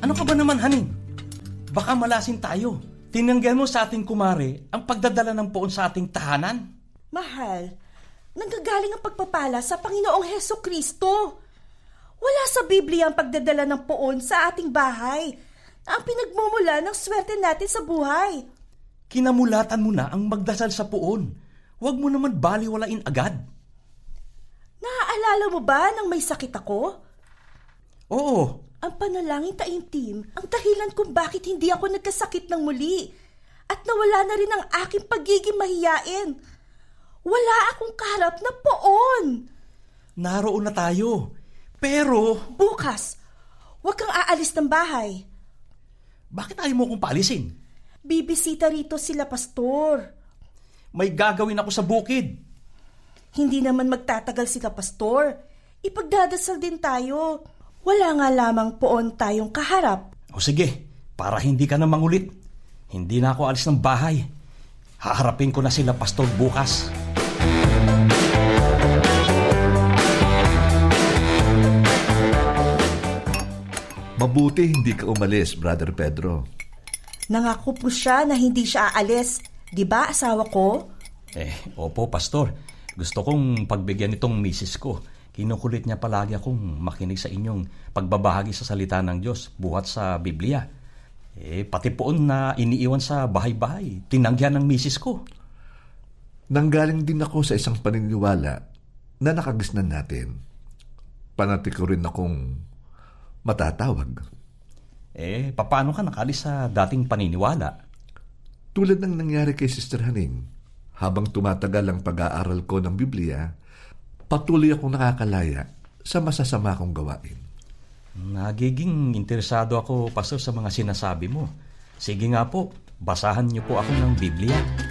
Ano ka ba naman, Haning? Baka malasin tayo. Tinanggihan mo sa ating kumare ang pagdadala ng poon sa ating tahanan. Mahal, nanggagaling ang pagpapala sa Panginoong Heso Kristo. Wala sa Biblia ang pagdadala ng poon sa ating bahay na ang pinagmumula ng swerte natin sa buhay. Kinamulatan mo na ang magdasal sa poon. Huwag mo naman baliwalain agad. Naaalala mo ba nang may sakit ako? Oo. Ang panalangin taimtim ang dahilan kung bakit hindi ako nagkasakit ng muli at nawala na rin ang aking pagiging mahiyain. Wala akong kaharap na poon. Naroon na tayo. Pero... Bukas, huwag kang aalis ng bahay. Bakit ayaw mo kong paalisin? Bibisita rito sila, Pastor. May gagawin ako sa bukid. Hindi naman magtatagal sila, Pastor. Ipagdadasal din tayo. Wala nga lamang poon tayong kaharap. O sige, para hindi ka na mangulit. Hindi na ako alis ng bahay. Haharapin ko na sila, Pastor, bukas. Mabuti hindi ka umalis, Brother Pedro. Nangako po siya na hindi siya aalis. Di ba, asawa ko? Opo, Pastor. Gusto kong pagbigyan itong misis ko. Kinukulit niya palagi akong makinig sa inyong pagbabahagi sa salita ng Diyos buhat sa Biblia. Pati poon na iniiwan sa bahay-bahay, tinanggihan ng misis ko. Nanggaling din ako sa isang paniniwala na nakagisnan natin. Panati ko rin akong matatawag. Paano ka nakalis sa dating paniniwala? Tulad ng nangyari kay Sister Haning, habang tumatagal ang pag-aaral ko ng Biblia, patuloy akong nakakalaya sa masasama kong gawain. Nagiging interesado ako, Pastor, sa mga sinasabi mo. Sige nga po, basahan niyo po ako ng Biblia.